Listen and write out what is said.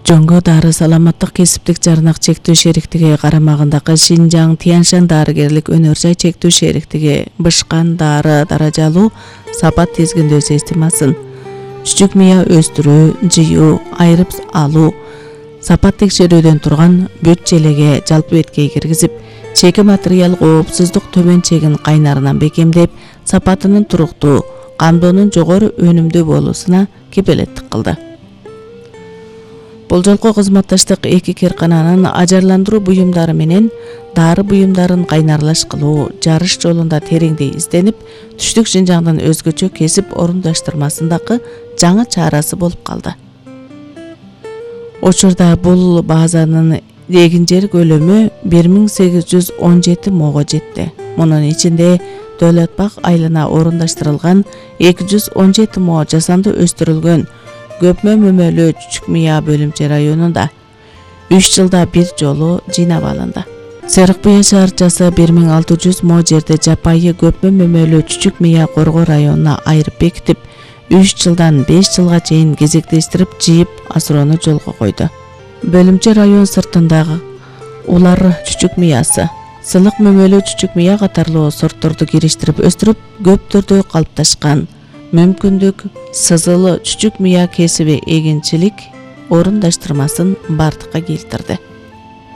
Жоңго дары саламаттык кесиптик жарнак чектөө шериктиги карамагындагы Шинжаң Тяньшань дарыгерлик өнөр жай чектөө шериктиги бышкан дары даражалуу сапат тизгиндөө системасын чүчүк мыя өстүрүү, жыюу, айырып алуу, сапат текшерүүдөн турган бүт желеге жалпы беткей киргизип, чеки материал коопсуздук төмөн чегин кайнарынан бекемдеп, сапатынын туруктуу, камдоонун жогору өнүмдүү болуусуна кепилеттик кылды. Бул жолку кызматташтык эки киркананын ажарландыруу буюмдары менен дары буюмдарын кайнарлаш кылуу жарыш жолунда тереңдей изденип, түштүк Шинжаңдын өзгөчө кесип орундаштырмасындагы жаңы чарасы болуп калды. Учурда бул базанын эгин жер көлөмү 1817 мого жетти. Мунун ичинде Дөлөт бак айылына орундаштырылган 217 мо жасанды өстүрүлгөн көпмө мөмөлүү чүчүк мыя бөлүмчө районунда 3 жылда бир жолу жыйнап алынды. Серик Буя шаарчасы 1600 мо жерде жапайы көпмө мөмөлүү чүчүк мыя коргоо районуна айырып бекитип, 3 жылдан 5 жылга чейин кезектештирип жыйып асыроону жолго койду. Бөлүмчө район сыртындагы улар чүчүк миясы, сылык мөмөлүү чүчүк мыя катарлуу сортторду кириштирип өстүрүп, көп түрдө калыпташкан мүмкүндүк сызылы чүчүк мыя кесиби эгинчилик орундаштырмасын бардыкка келтирди.